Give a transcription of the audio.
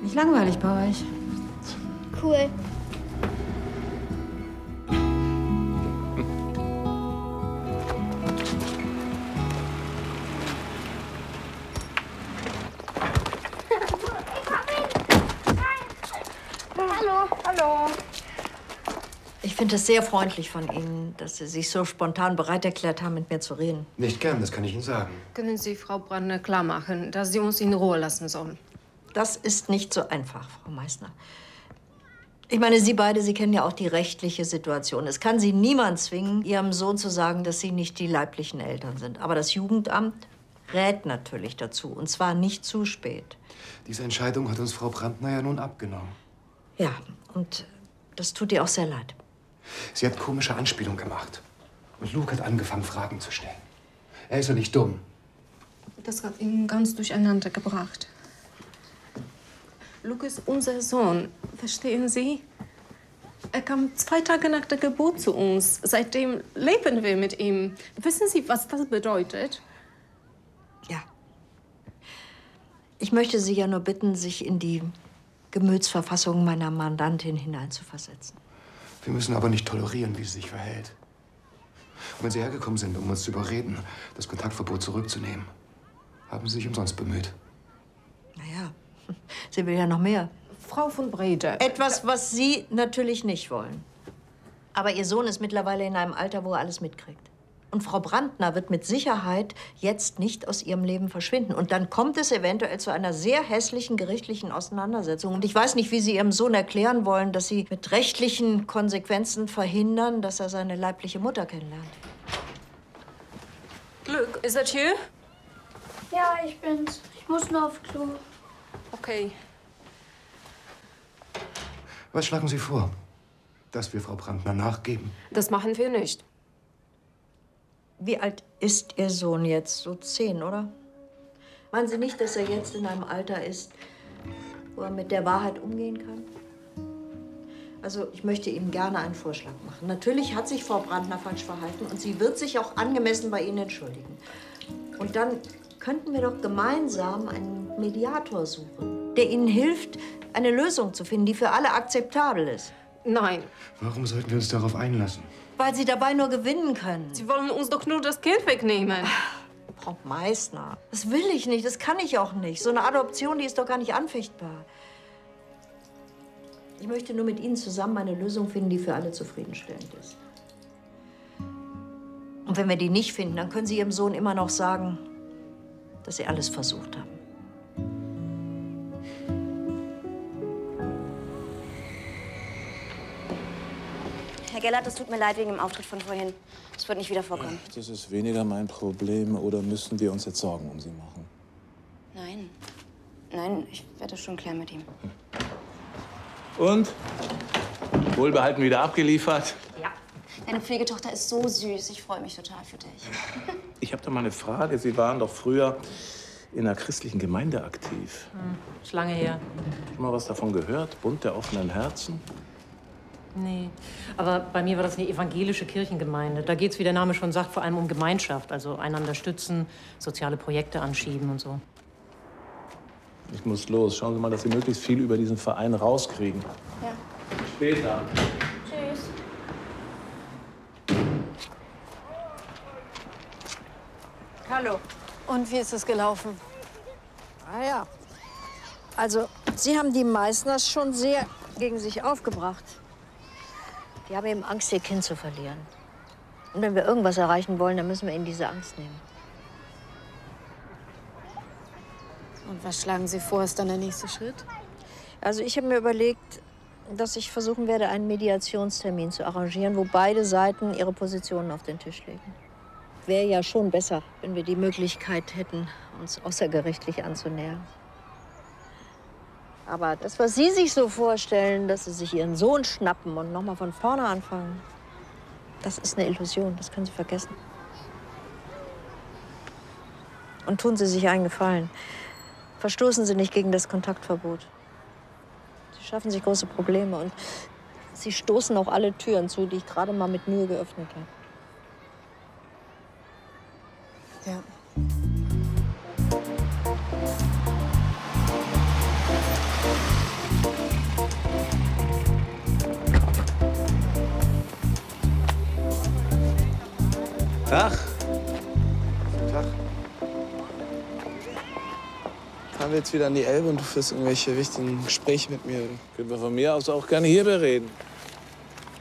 Nicht langweilig bei euch. Cool. Hallo. Hallo. Ich finde es sehr freundlich von Ihnen, dass Sie sich so spontan bereit erklärt haben, mit mir zu reden. Nicht gern, das kann ich Ihnen sagen. Können Sie Frau Brandner klarmachen, dass sie uns in Ruhe lassen soll? Das ist nicht so einfach, Frau Meißner. Ich meine, Sie beide, Sie kennen ja auch die rechtliche Situation. Es kann Sie niemand zwingen, Ihrem Sohn zu sagen, dass Sie nicht die leiblichen Eltern sind. Aber das Jugendamt rät natürlich dazu, und zwar nicht zu spät. Diese Entscheidung hat uns Frau Brandner ja nun abgenommen. Ja, und das tut ihr auch sehr leid. Sie hat komische Anspielungen gemacht. Und Luke hat angefangen, Fragen zu stellen. Er ist ja nicht dumm. Das hat ihn ganz durcheinander gebracht. Luke ist unser Sohn, verstehen Sie? Er kam 2 Tage nach der Geburt zu uns. Seitdem leben wir mit ihm. Wissen Sie, was das bedeutet? Ja. Ich möchte Sie ja nur bitten, sich in die Gemütsverfassung meiner Mandantin hineinzuversetzen. Wir müssen aber nicht tolerieren, wie sie sich verhält. Und wenn Sie hergekommen sind, um uns zu überreden, das Kontaktverbot zurückzunehmen, haben Sie sich umsonst bemüht. Naja, sie will ja noch mehr. Frau von Brede. Etwas, was Sie natürlich nicht wollen. Aber Ihr Sohn ist mittlerweile in einem Alter, wo er alles mitkriegt. Und Frau Brandner wird mit Sicherheit jetzt nicht aus ihrem Leben verschwinden. Und dann kommt es eventuell zu einer sehr hässlichen gerichtlichen Auseinandersetzung. Und ich weiß nicht, wie Sie Ihrem Sohn erklären wollen, dass Sie mit rechtlichen Konsequenzen verhindern, dass er seine leibliche Mutter kennenlernt. Luke, is that you? Ja, ich bin's. Ich muss nur auf Klo. Okay. Was schlagen Sie vor? Dass wir Frau Brandner nachgeben? Das machen wir nicht. Wie alt ist Ihr Sohn jetzt? So 10, oder? Meinen Sie nicht, dass er jetzt in einem Alter ist, wo er mit der Wahrheit umgehen kann? Also, ich möchte ihm gerne einen Vorschlag machen. Natürlich hat sich Frau Brandner falsch verhalten und sie wird sich auch angemessen bei Ihnen entschuldigen. Und dann könnten wir doch gemeinsam einen Mediator suchen, der Ihnen hilft, eine Lösung zu finden, die für alle akzeptabel ist. Nein. Warum sollten wir uns darauf einlassen? Weil Sie dabei nur gewinnen können. Sie wollen uns doch nur das Geld wegnehmen. Frau Meißner, das will ich nicht, das kann ich auch nicht. So eine Adoption, die ist doch gar nicht anfechtbar. Ich möchte nur mit Ihnen zusammen eine Lösung finden, die für alle zufriedenstellend ist. Und wenn wir die nicht finden, dann können Sie Ihrem Sohn immer noch sagen, dass Sie alles versucht haben. Herr Gellert, es tut mir leid wegen dem Auftritt von vorhin. Es wird nicht wieder vorkommen. Das ist weniger mein Problem. Oder müssen wir uns jetzt Sorgen um Sie machen? Nein. Nein, ich werde das schon klären mit ihm. Und? Wohlbehalten wieder abgeliefert? Ja. Deine Pflegetochter ist so süß. Ich freue mich total für dich. Ich habe da mal eine Frage. Sie waren doch früher in einer christlichen Gemeinde aktiv. Ist lange her. Schon mal was davon gehört? Bund der offenen Herzen? Nee, aber bei mir war das eine evangelische Kirchengemeinde. Da geht es, wie der Name schon sagt, vor allem um Gemeinschaft. Also einander stützen, soziale Projekte anschieben und so. Ich muss los. Schauen Sie mal, dass Sie möglichst viel über diesen Verein rauskriegen. Ja. Später. Tschüss. Hallo. Und wie ist es gelaufen? Ah ja. Also, Sie haben die Meißners schon sehr gegen sich aufgebracht. Die haben eben Angst, ihr Kind zu verlieren. Und wenn wir irgendwas erreichen wollen, dann müssen wir ihnen diese Angst nehmen. Und was schlagen Sie vor, ist dann der nächste Schritt? Also ich habe mir überlegt, dass ich versuchen werde, einen Mediationstermin zu arrangieren, wo beide Seiten ihre Positionen auf den Tisch legen. Wäre ja schon besser, wenn wir die Möglichkeit hätten, uns außergerichtlich anzunähern. Aber das, was Sie sich so vorstellen, dass Sie sich Ihren Sohn schnappen und noch mal von vorne anfangen, das ist eine Illusion, das können Sie vergessen. Und tun Sie sich einen Gefallen. Verstoßen Sie nicht gegen das Kontaktverbot. Sie schaffen sich große Probleme und Sie stoßen auch alle Türen zu, die ich gerade mal mit Mühe geöffnet habe. Ja. Tag. Tag. Fahren wir jetzt wieder an die Elbe und du führst irgendwelche wichtigen Gespräche mit mir? Können wir von mir aus auch gerne hier bereden.